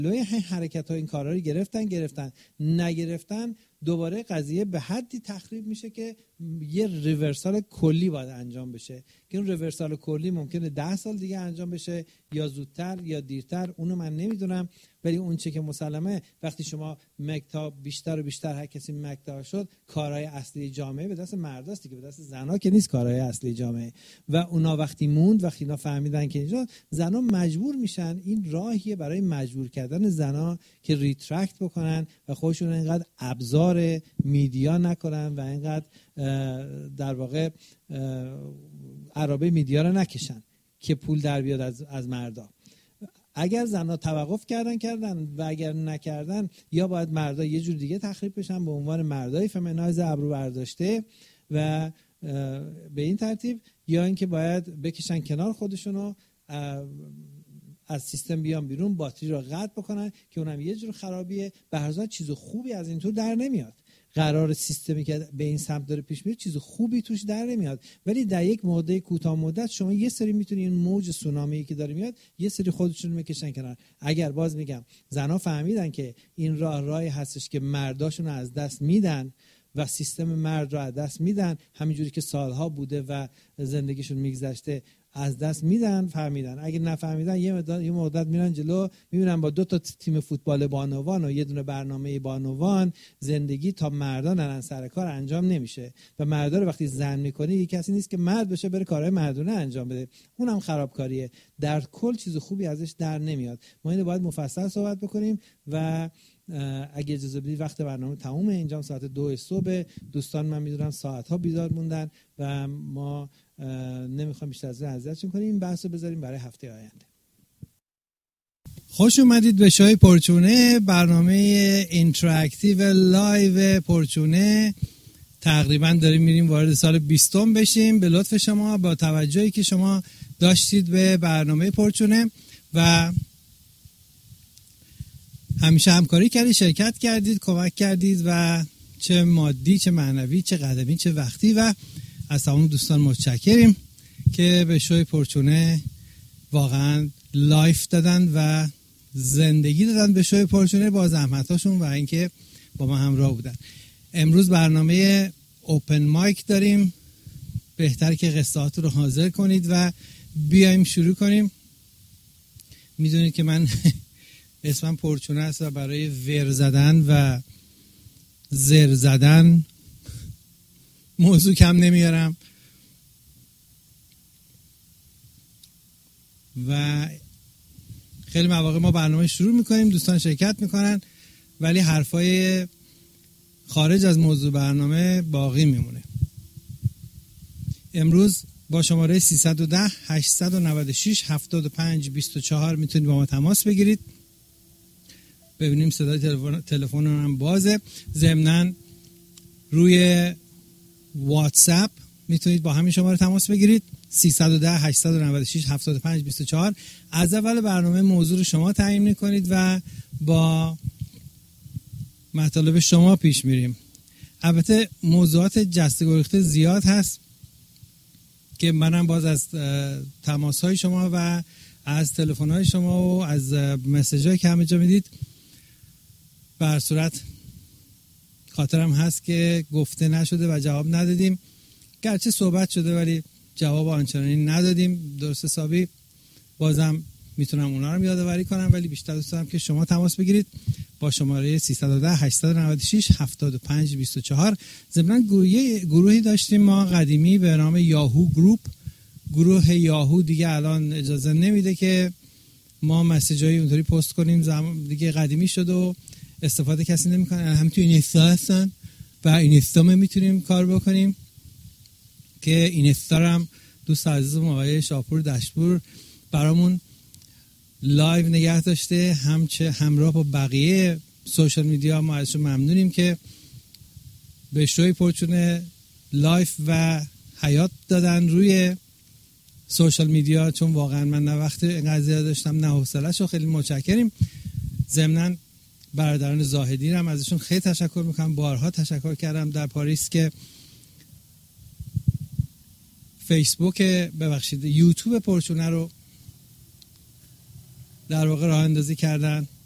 جلوی حرکت ها این کارا رو گرفتن نگرفتن، دوباره قضیه به حدی تخریب میشه که یه ریورسال کلی باید انجام بشه که اون ریورسال کلی ممکنه 10 سال دیگه انجام بشه یا زودتر یا دیرتر، اونو من نمیدونم. ولی اون چه که مسلمه وقتی شما مکتا بیشتر و بیشتر هر کسی مکتا شد، کارهای اصلی جامعه به دست مرداست دیگه، به دست زنا که نیست کارهای اصلی جامعه. و اونا وقتی اینا فهمیدن که اینجا زنا مجبور میشن، این راهیه برای مجبور کردن زنا که ریترکت بکنن و خودشون اینقدر ابزار میدیا نکنن و اینقدر در واقع عرابه میدیا رو نکشن که پول در بیاد از مردا. اگر زنها توقف کردن و اگر نکردن، یا باید مردا یه جور دیگه تخریب بشن به عنوان مردای فمینایز ابرو برداشته و به این ترتیب، یا اینکه باید بکشن کنار خودشونو، از سیستم بیان بیرون، باتری رو قطع بکنن که اونم یه جور خرابیه. به هر حال چیز خوبی از این تو در نمیاد. قرار سیستمی که به این سمت داره پیش میره چیز خوبی توش در نمیاد، ولی در یک مدت کوتاه مدت شما یه سری میتونی این موج سونامی که داره میاد یه سری خودشون میکشن کنار. اگر باز میگم زنا فهمیدن که این راهی هستش که مرداشون رو از دست میدن و سیستم مرد رو از دست میدن، همینجوری که سالها بوده و زندگیشون میگذشته از دست میدن، فهمیدن. اگه نفهمیدن یه مدت میرن جلو، میبینن با 2 تا تیم فوتبال بانوان و یه دونه برنامه بانوان زندگی تا مردان نرن سر کار انجام نمیشه. و مردا رو وقتی زن میکنی، یه کسی نیست که مرد بشه بره کارهای مردونه انجام بده، اونم خرابکاریه. در کل چیز خوبی ازش در نمیاد. ما اینو باید مفصل صحبت بکنیم و اگه اجازه بدید وقت برنامه تمومه. اینجا ساعت 2 صبح، دوستان من میدونم ساعت ها بیدار موندن و ما نمیخوام بیشتر از این اذیتشون کنیم. این بحث رو بذاریم برای هفته آینده. خوش اومدید به شوی پرچونه، برنامه اینتراکتیو لایو پرچونه. تقریبا داریم میریم وارد سال 20 بشیم. به لطف شما، با توجهی که شما داشتید به برنامه پرچونه و همیشه همکاری کردید، شرکت کردید، کمک کردید و چه مادی، چه معنوی، چه قدمی، چه وقتی، و از تمام دوستان متشکریم که به شوی پرچونه واقعا لایف دادن و زندگی دادن به شوی پرچونه با زحمتاشون و اینکه با ما همراه بودن. امروز برنامه اوپن مایک داریم. بهتره که قصه‌هات رو حاضر کنید و بیایم شروع کنیم. میدونید که من اسمم پرچونه است و برای ور زدن و زر زدن موضوع کم نمیارم و خیلی مواقع ما برنامه شروع میکنیم، دوستان شرکت میکنن ولی حرفای خارج از موضوع برنامه باقی میمونه. امروز با شماره 310 896 7524 میتونید با ما تماس بگیرید. ببینیم صدای تلفن هم بازه. ضمناً روی واتساپ میتونید با همین شماره تماس بگیرید 310 896 7524. از اول برنامه موضوع رو شما تعیین میکنید و با مطالب شما پیش میریم. البته موضوعات جسته گریخته زیاد هست که منم باز از تماس های شما و از تلفن های شما و از مسیج هایی که همه جا میدید به هر صورت خاطرم هست که گفته نشده و جواب ندادیم. گرچه صحبت شده ولی جواب آنچنانی ندادیم درست حسابی. بازم میتونم اونا رو یادآوری کنم ولی بیشتر دوست دارم که شما تماس بگیرید با شماره 310 896 7524. ضمن گروهی داشتیم ما قدیمی به نام یاهو گروپ. گروه یاهو دیگه الان اجازه نمیده که ما مسیجایی اونطوری پست کنیم، دیگه قدیمی شد و استفاده کسی نمیکنه. هم تو اینستا هستن و اینستا میتونیم کار بکنیم که اینستا هم دوست عزیزم آقای شاپور دشپور برامون لایو نگه داشته، همراه با بقیه سوشال میدیا. ما ازشون ممنونیم که به شوی پرچونه لایف و حیات دادن روی سوشال میدیا، چون واقعا من نه وقت اینقدر زیاد داشتم نه حوصله‌شو. خیلی متشکریم. ضمناً برادران زاهدی هم ازشون خیلی تشکر میکنم. بارها تشکر کردم در پاریس که یوتیوب پرچونه رو در واقع راه اندازی کردن